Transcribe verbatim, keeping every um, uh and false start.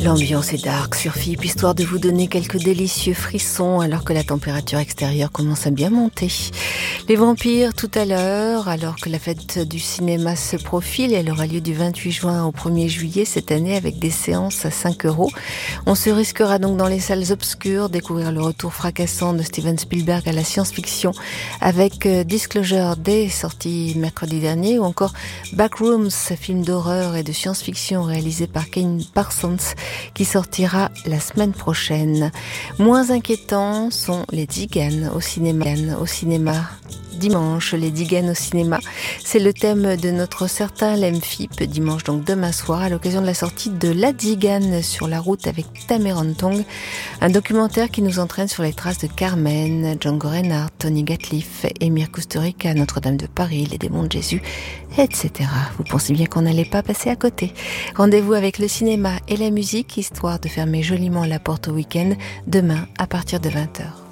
L'ambiance est dark sur F I P, histoire de vous donner quelques délicieux frissons alors que la température extérieure commence à bien monter. Les vampires tout à l'heure, alors que la fête du cinéma se profile, elle aura lieu du vingt-huit juin au premier juillet cette année avec des séances à cinq euros. On se risquera donc dans les salles obscures découvrir le retour fracassant de Steven Spielberg à la science-fiction avec Disclosure Day sorti mercredi dernier ou encore Backrooms, film d'horreur et de science-fiction réalisé par Kane Parsons qui sortira la semaine prochaine. Moins inquiétants sont les Digan au cinéma. Au cinéma. Dimanche, les Digan au cinéma. C'est le thème de notre certain L M F I P, dimanche donc demain soir, à l'occasion de la sortie de La Digan sur la route avec Tameron Tong, un documentaire qui nous entraîne sur les traces de Carmen, Django Reinhardt, Tony Gatliff, Emir Kusturica, Notre-Dame de Paris, les démons de Jésus, et cetera. Vous pensez bien qu'on n'allait pas passer à côté. Rendez-vous avec le cinéma et la musique, histoire de fermer joliment la porte au week-end, demain à partir de vingt heures.